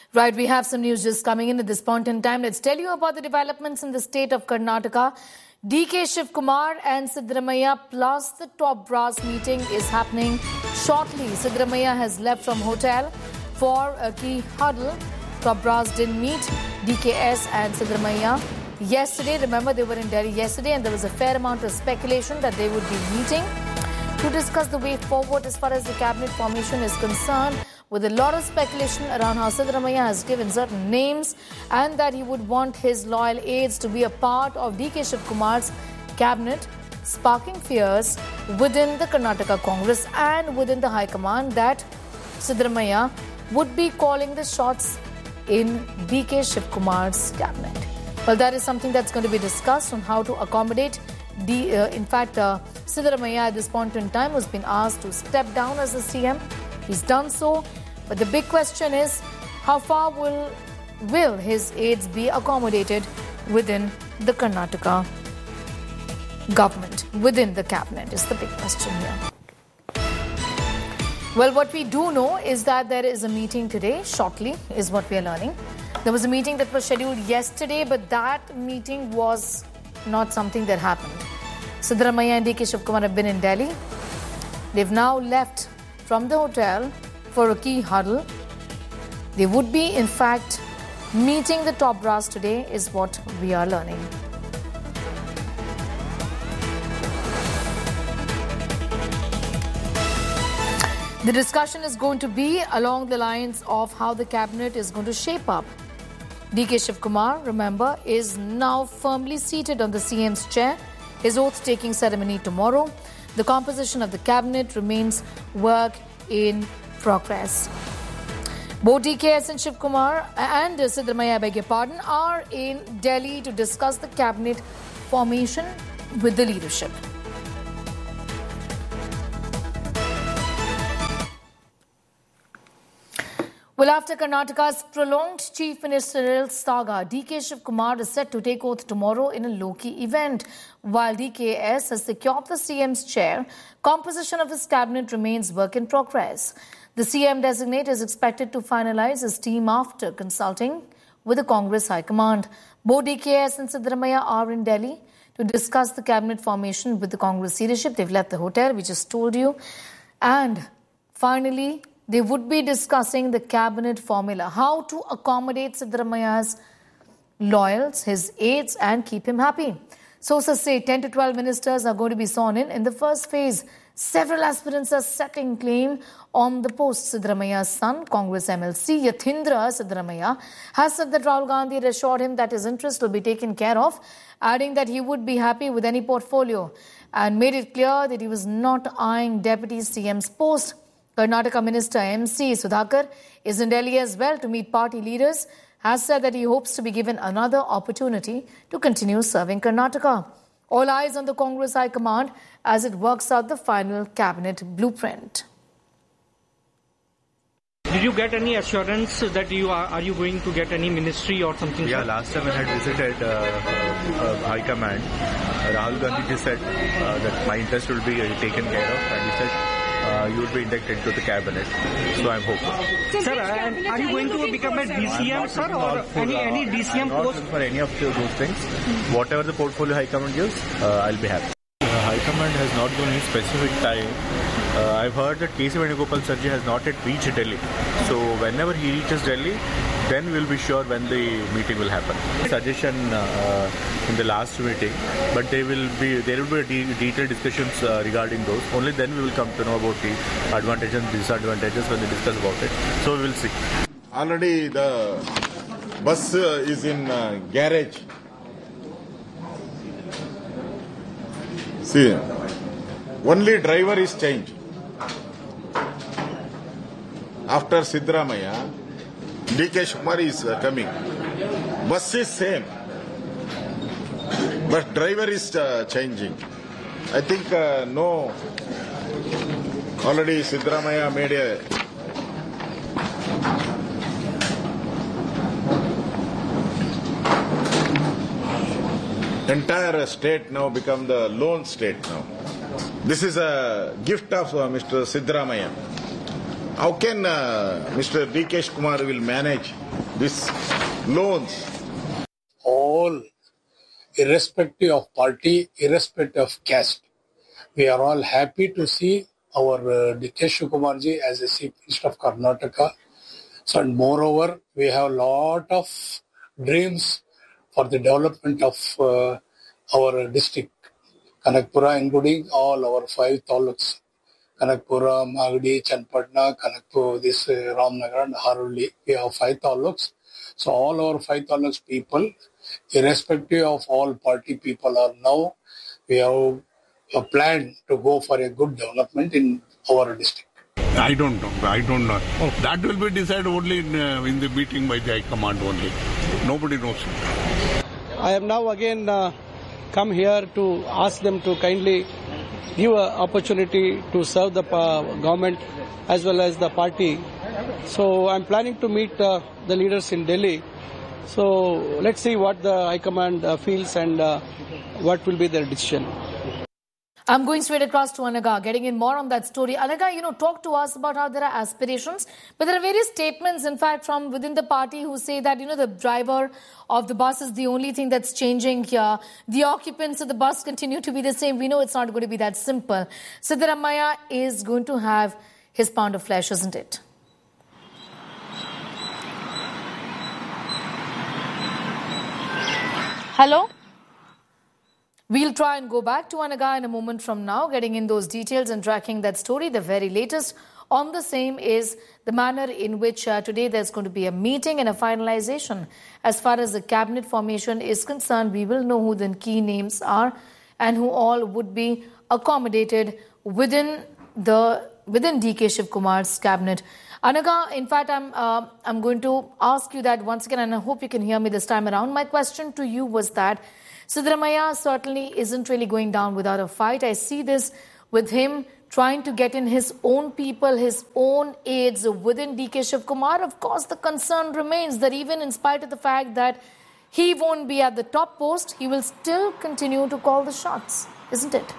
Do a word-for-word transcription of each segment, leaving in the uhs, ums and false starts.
Right, we have some news just coming in at this point in time. Let's tell you about the developments in the state of Karnataka. D K Shivakumar and Siddaramaiah plus the top brass meeting is happening shortly. Siddaramaiah has left from hotel for a key huddle. Top brass didn't meet D K S and Siddaramaiah yesterday. Remember, they were in Delhi yesterday and there was a fair amount of speculation that they would be meeting to discuss the way forward as far as the cabinet formation is concerned, with a lot of speculation around how Siddaramaiah has given certain names and that he would want his loyal aides to be a part of D K Shivakumar's cabinet, sparking fears within the Karnataka Congress and within the High Command that Siddaramaiah would be calling the shots in D K Shivakumar's cabinet. Well, that is something that's going to be discussed on how to accommodate The, uh, in fact, uh, Siddaramaiah at this point in time has been asked to step down as the C M. He's done so. But the big question is, how far will, will his aides be accommodated within the Karnataka government, within the cabinet is the big question here. Well, what we do know is that there is a meeting today, shortly, is what we are learning. There was a meeting that was scheduled yesterday, but that meeting was not something that happened. Siddaramaiah and D K Shivakumar have been in Delhi. They've now left from the hotel for a key huddle. They would be, in fact, meeting the top brass today, is what we are learning. The discussion is going to be along the lines of how the cabinet is going to shape up. D K Shivakumar, remember, is now firmly seated on the C M's chair. His oath-taking ceremony tomorrow. The composition of the cabinet remains work in progress. Both D K S and Shivakumar and Siddaramaiah, I beg your pardon, are in Delhi to discuss the cabinet formation with the leadership. Well, after Karnataka's prolonged chief ministerial saga, D K Shivakumar is set to take oath tomorrow in a low-key event. While D K S has secured the C M's chair, composition of his cabinet remains work in progress. The C M designate is expected to finalize his team after consulting with the Congress High Command. Both D K S and Siddaramaiah are in Delhi to discuss the cabinet formation with the Congress leadership. They've left the hotel, we just told you. And finally, they would be discussing the cabinet formula, how to accommodate Siddaramaiah's loyals, his aides, and keep him happy. Sources say ten to twelve ministers are going to be sworn in in the first phase. Several aspirants are setting claim on the post. Siddaramaiah's son, Congress M L C Yathindra Siddaramaiah, has said that Rahul Gandhi had assured him that his interest will be taken care of, adding that he would be happy with any portfolio and made it clear that he was not eyeing Deputy C M's post. Karnataka Minister M C Sudhakar is in Delhi as well to meet party leaders, has said that he hopes to be given another opportunity to continue serving Karnataka. All eyes on the Congress High Command as it works out the final cabinet blueprint. Did you get any assurance that you are, are you going to get any ministry or something? Yeah, last time when I had visited uh, uh, High Command, uh, Rahul Gandhi just said uh, that my interest will be uh, taken care of, and he said Uh, you will be inducted into the cabinet, so I'm hopeful. Sir, and are you going to become a D C M, sir, or for, any, any D C M I'm post? not for any of those things. Whatever the portfolio High Command gives, uh, I'll be happy. Uh, High Command has not given any specific time. Uh, I've heard that K C Venugopal Sarji has not yet reached Delhi. So whenever he reaches Delhi, then we'll be sure when the meeting will happen. Suggestion uh, in the last meeting, but they will be there will be de detailed discussions uh, regarding those. Only then we will come to know about the advantages and disadvantages when they discuss about it. So we will see. Already the bus uh, is in uh, garage. See, only driver is changed. After Siddaramaiah, D K Shivakumar is uh, coming. Bus is same, but driver is uh, changing. I think uh, no. Already Siddaramaiah made a entire state now become the lone state now. This is a gift of uh, Mister Siddaramaiah. How can uh, Mister D K Shivakumar will manage this loans. All, irrespective of party, irrespective of caste, we are all happy to see our uh, D K Shivakumarji as a Chief Minister of Karnataka. So, and moreover, we have a lot of dreams for the development of uh, our district, Kanakpura, including all our five taluks, Kanakpura, Magadi, Chanpatna, Kanakpur, this uh, Ramnagar and Haruli. We have five taluks. So all our five taluks people, irrespective of all party people are now, we have a plan to go for a good development in our district. I don't know. I don't know. Oh. That will be decided only in, uh, in the meeting by the High Command only. Nobody knows. I have now again uh, come here to ask them to kindly give an opportunity to serve the uh, government as well as the party. So I'm planning to meet uh, the leaders in Delhi. So let's see what the High Command uh, feels and uh, what will be their decision. I'm going straight across to Anaga, getting in more on that story. Anaga, you know, talk to us about how there are aspirations, but there are various statements, in fact, from within the party who say that, you know, the driver of the bus is the only thing that's changing here. The occupants of the bus continue to be the same. We know it's not going to be that simple. Siddaramaiah is going to have his pound of flesh, isn't it? Hello? We'll try and go back to Anaga in a moment from now, getting in those details and tracking that story. The very latest on the same is the manner in which uh, today there's going to be a meeting and a finalization. As far as the cabinet formation is concerned, we will know who the key names are and who all would be accommodated within the within D K Shivakumar's cabinet. Anaga, in fact, I'm uh, I'm going to ask you that once again, and I hope you can hear me this time around. My question to you was that Siddaramaiah certainly isn't really going down without a fight. I see this with him trying to get in his own people, his own aides within D K Shivakumar. Of course, the concern remains that even in spite of the fact that he won't be at the top post, he will still continue to call the shots, isn't it?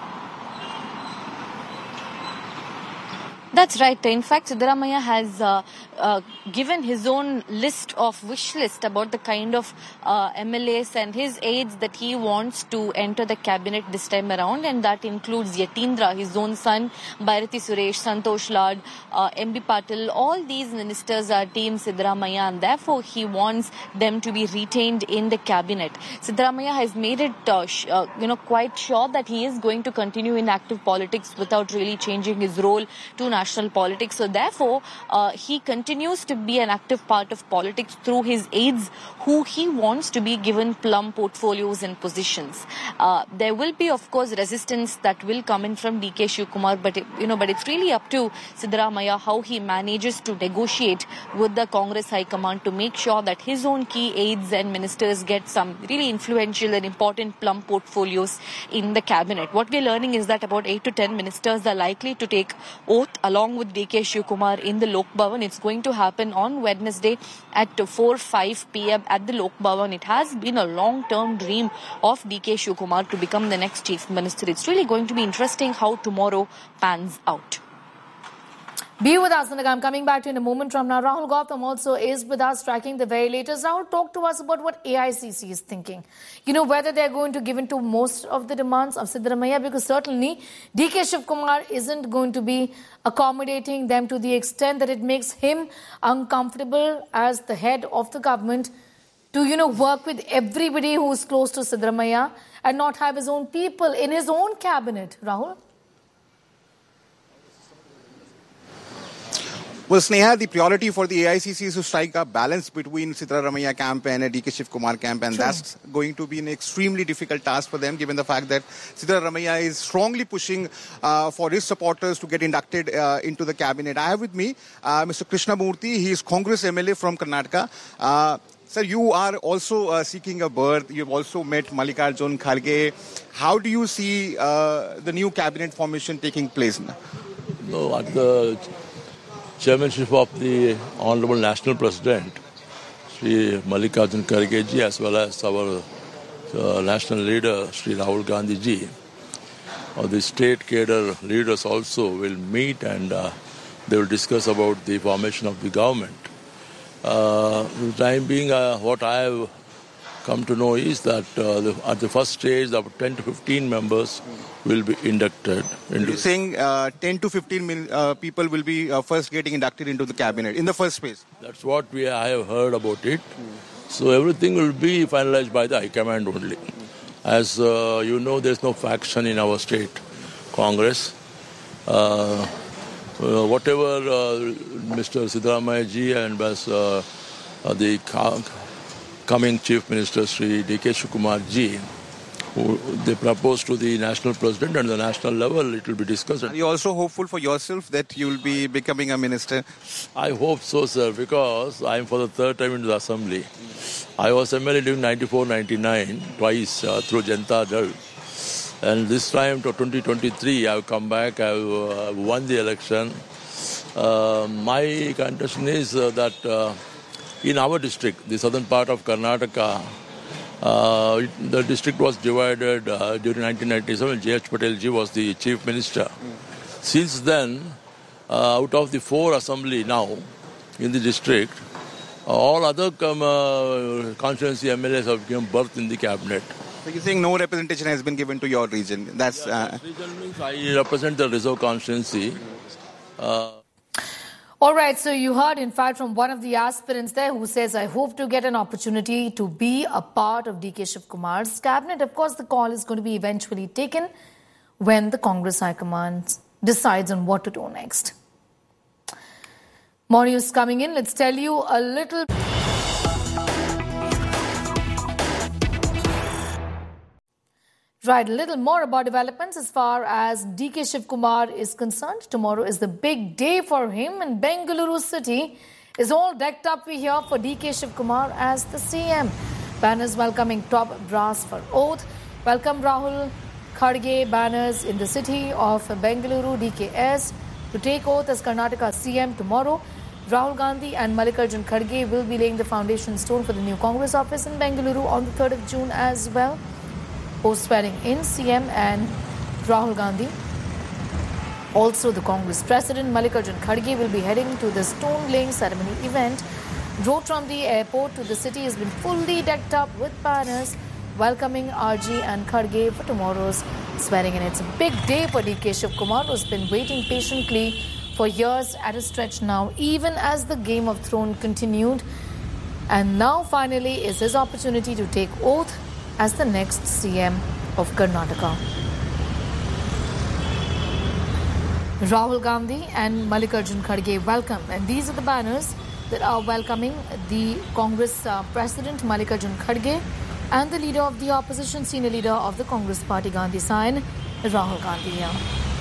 That's right. In fact, Siddaramaiah has uh, uh, given his own list of wish list about the kind of uh, M L As and his aides that he wants to enter the cabinet this time around, and that includes Yatindra, his own son, Bharati Suresh, Santosh Lad, uh, M B Patil. All these ministers are team Siddaramaiah, and therefore he wants them to be retained in the cabinet. Siddaramaiah has made it uh, sh- uh, you know, quite sure that he is going to continue in active politics without really changing his role to national national politics. So therefore, uh, he continues to be an active part of politics through his aides who he wants to be given plum portfolios and positions. Uh, there will be, of course, resistance that will come in from D K Shivakumar, but it, you know, but it's really up to Siddaramaiah how he manages to negotiate with the Congress High Command to make sure that his own key aides and ministers get some really influential and important plum portfolios in the cabinet. What we're learning is that about eight to ten ministers are likely to take oath along with D K Shivakumar in the Lok Bhavan. It's going to happen on Wednesday at four five p.m. at the Lok Bhavan. It has been a long-term dream of D K Shivakumar to become the next chief minister. It's really going to be interesting how tomorrow pans out. Be with us, Anaga. I'm coming back to you in a moment from now. Rahul Gautam also is with us, tracking the very latest. Rahul, talk to us about what A I C C is thinking. You know, whether they're going to give in to most of the demands of Siddaramaiah, because certainly D K Shivakumar isn't going to be accommodating them to the extent that it makes him uncomfortable as the head of the government to, you know, work with everybody who's close to Siddaramaiah and not have his own people in his own cabinet. Rahul? Well, Sneha, the priority for the A I C C is to strike a balance between Siddaramaiah camp and D K Shivakumar camp, and True. That's going to be an extremely difficult task for them, given the fact that Siddaramaiah is strongly pushing uh, for his supporters to get inducted uh, into the cabinet. I have with me uh, Mister Krishnamurthy. He is Congress M L A from Karnataka. Uh, Sir, you are also uh, seeking a berth. You've also met Mallikarjun Kharge. How do you see uh, the new cabinet formation taking place now? No, at the chairmanship of the Honorable National President, Shri Mallikarjun Kharge ji, as well as our uh, national leader, Shri Rahul Gandhi ji. Uh, the state cadre leaders also will meet and uh, they will discuss about the formation of the government. Uh, for the time being, uh, what I have come to know is that uh, the, at the first stage, about ten to fifteen members will be inducted. Into You're saying uh, ten to fifteen mil, uh, people will be uh, first getting inducted into the cabinet in the first phase? That's what we I have heard about it. Mm. So everything will be finalized by the High Command only. Mm. As uh, you know, there's no faction in our state Congress. Uh, uh, whatever uh, Mister Siddaramaiah ji and uh, uh, the coming Chief Minister Sri D K Shivakumar ji, who they propose to the national president, and the national level it will be discussed. Are you also hopeful for yourself that you will be becoming a minister? I hope so, sir, because I am for the third time in the assembly. I was M L A during ninety-four ninety-nine, twice uh, through Janata Dal. And this time to twenty twenty-three, I have come back, I have uh, won the election. Uh, my contention is uh, that uh, in our district, the southern part of Karnataka, uh, it, the district was divided uh, during nineteen ninety-seven. J H Patel ji was the chief minister. Mm. Since then, uh, out of the four assembly now in the district, all other um, uh, constituency M L As have given birth in the cabinet. So you're saying no representation has been given to your region? That's yeah, uh, region means I represent the reserve constituency. Uh, All right, so you heard, in fact, from one of the aspirants there who says, I hope to get an opportunity to be a part of D K Shivakumar's cabinet. Of course, the call is going to be eventually taken when the Congress High Command decides on what to do next. More news coming in. Let's tell you a little... Right, a little more about developments as far as D K Shivakumar is concerned. Tomorrow is the big day for him, and Bengaluru city is all decked up, we hear, for D K Shivakumar as the C M. Banners welcoming top brass for oath. Welcome Rahul Khadge banners in the city of Bengaluru, D K S, to take oath as Karnataka C M tomorrow. Rahul Gandhi and Mallikarjun Kharge will be laying the foundation stone for the new Congress office in Bengaluru on the third of June as well. Post swearing in, C M and Rahul Gandhi. Also, the Congress President Mallikarjun Kharge will be heading to the stone-laying ceremony event. Road from the airport to the city has been fully decked up with banners welcoming R G and Kharge for tomorrow's swearing in. It's a big day for D K Shivakumar, who's been waiting patiently for years at a stretch now, even as the Game of Thrones continued. And now, finally, is his opportunity to take oath as the next C M of Karnataka. Rahul Gandhi and Mallikarjun Kharge welcome. And these are the banners that are welcoming the Congress uh, President Mallikarjun Kharge and the leader of the opposition, senior leader of the Congress Party, Gandhi sign, Rahul Gandhi. Yeah.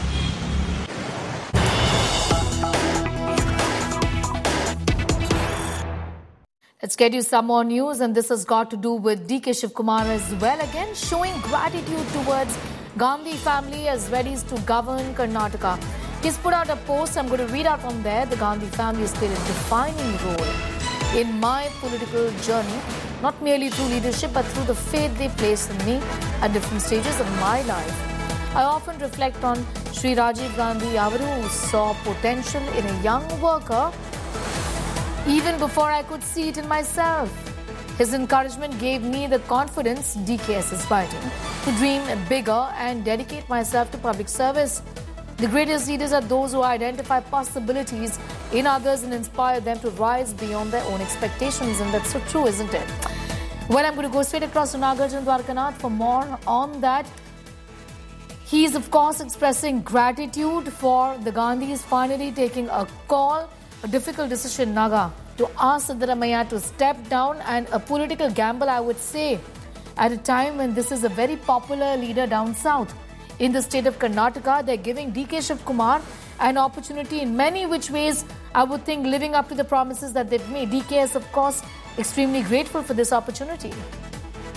Let's get you some more news, and this has got to do with D K Shivakumar as well. Again, showing gratitude towards Gandhi family as ready to govern Karnataka. He's put out a post. I'm going to read out from there. The Gandhi family has played a defining role in my political journey, not merely through leadership, but through the faith they placed in me at different stages of my life. I often reflect on Sri Rajiv Gandhi Avaru, who saw potential in a young worker even before I could see it in myself. His encouragement gave me the confidence, D K S is writing, to dream bigger and dedicate myself to public service. The greatest leaders are those who identify possibilities in others and inspire them to rise beyond their own expectations. And that's so true, isn't it? Well, I'm going to go straight across to Nagarjun Dwarkanath for more on that. He's, of course, expressing gratitude for the Gandhis finally taking a call, a difficult decision, Naga, to ask Siddaramaiah to step down, and a political gamble, I would say, at a time when this is a very popular leader down south. In the state of Karnataka, they're giving D K Shivakumar an opportunity in many which ways, I would think, living up to the promises that they've made. D K is, of course, extremely grateful for this opportunity.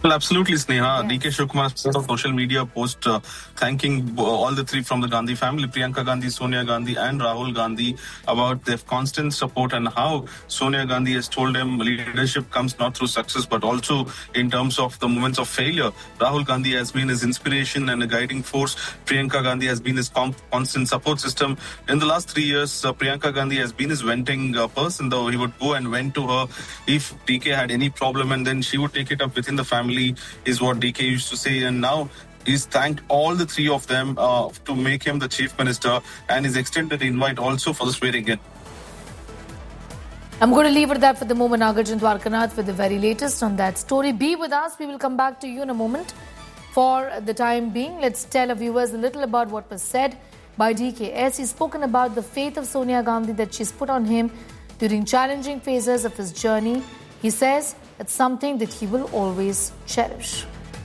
Well, absolutely, Sneha. Yes. D K Shivkumar put a social media post uh, thanking all the three from the Gandhi family, Priyanka Gandhi, Sonia Gandhi and Rahul Gandhi, about their constant support and how Sonia Gandhi has told him leadership comes not through success but also in terms of the moments of failure. Rahul Gandhi has been his inspiration and a guiding force. Priyanka Gandhi has been his comp- constant support system. In the last three years, uh, Priyanka Gandhi has been his venting uh, person, though he would go and vent to her if D K had any problem, and then she would take it up within the family, is what D K used to say. And now he's thanked all the three of them uh, to make him the chief minister, and he's extended the invite also for the swearing in. I'm going to leave it there for the moment, Nagarjun Dwarkanath, with the very latest on that story. Be with us. We will come back to you in a moment. For the time being, let's tell our viewers a little about what was said by D K S. He's spoken about the faith of Sonia Gandhi that she's put on him during challenging phases of his journey. He says it's something that he will always cherish.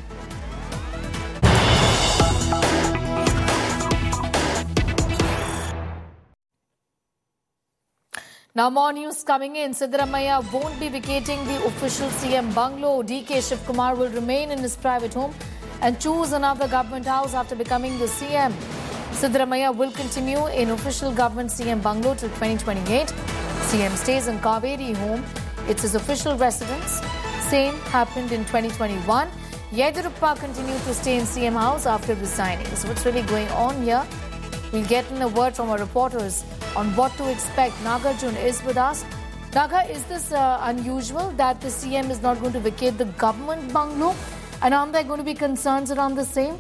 Now more news coming in. Siddaramaiah won't be vacating the official C M bungalow. D K Shivkumar will remain in his private home and choose another government house after becoming the C M. Siddaramaiah will continue in official government C M bungalow till twenty twenty-eight. C M stays in Kaveri home. It's his official residence. Same happened in twenty twenty-one. Yediyurappa continued to stay in C M house after resigning. So what's really going on here? We'll get in a word from our reporters on what to expect. Nagarjun is with us. Naga, is this uh, unusual that the C M is not going to vacate the government bungalow? And aren't there going to be concerns around the same?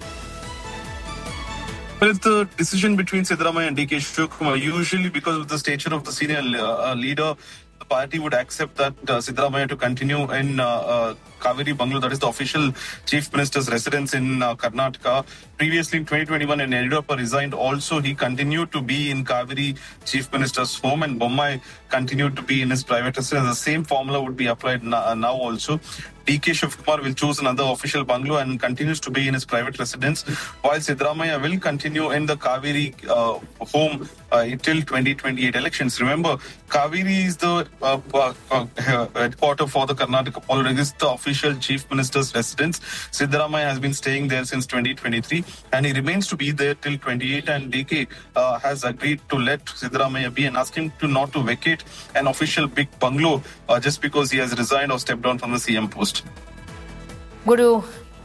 Well, it's the decision between Siddaramaiah and D K Shivkumar. Usually, because of the stature of the senior uh, leader, the party would accept that uh, Siddaramaiah to continue in uh, uh, Kaveri Bungalow, that is the official chief minister's residence in uh, Karnataka. Previously, in twenty twenty-one, when Yediyurappa resigned, also he continued to be in Kaveri chief minister's home, and Bommai continued to be in his private residence. The same formula would be applied now, now also. D K Shivkumar will choose another official bungalow and continues to be in his private residence, while Siddaramaiah will continue in the Kaveri uh, home uh, till twenty twenty-eight elections. Remember, Kaveri is the uh, uh, headquarter for the Karnataka politics. It's the official chief minister's residence. Siddaramaiah has been staying there since twenty twenty-three, and he remains to be there till twenty-eight. And D K uh, has agreed to let Siddaramaiah be and ask him to not to vacate an official big bungalow uh, just because he has resigned or stepped down from the C M post. Going to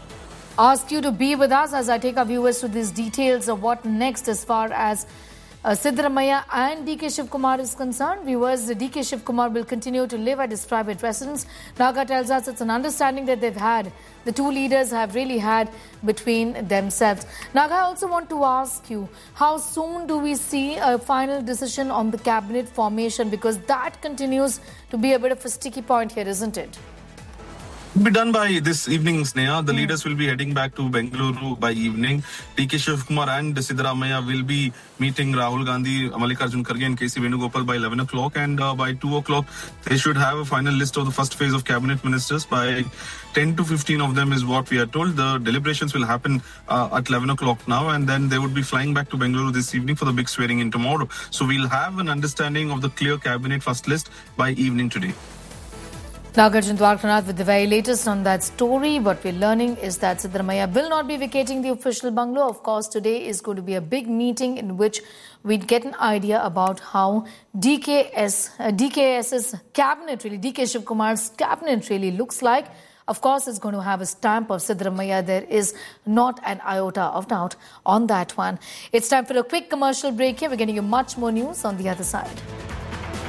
ask you to be with us as I take our viewers to these details of what next as far as uh, Siddaramaiah and D K Shivkumar is concerned. Viewers, D K Shivkumar will continue to live at his private residence. Naga tells us it's an understanding that they've had, the two leaders have really had between themselves. Naga, I also want to ask you, how soon do we see a final decision on the cabinet formation? Because that continues to be a bit of a sticky point here, isn't it? Be done by this evening, Sneha. The mm. leaders will be heading back to Bengaluru by evening. D K Shivkumar and Siddaramaiah will be meeting Rahul Gandhi, Mallikarjun Kharge and K C Venugopal by eleven o'clock, and uh, by two o'clock they should have a final list of the first phase of cabinet ministers. By ten to fifteen of them is what we are told. The deliberations will happen uh, at eleven o'clock now, and then they would be flying back to Bengaluru this evening for the big swearing in tomorrow. So we'll have an understanding of the clear cabinet first list by evening today. Nagarjun Dwarkanath with the very latest on that story. What we're learning is that Siddaramaiah will not be vacating the official bungalow. Of course, today is going to be a big meeting in which we'd get an idea about how D K S, uh, DKS's cabinet, really, D K Shivkumar's cabinet really looks like. Of course, it's going to have a stamp of Siddaramaiah. There is not an iota of doubt on that one. It's time for a quick commercial break here. We're getting you much more news on the other side.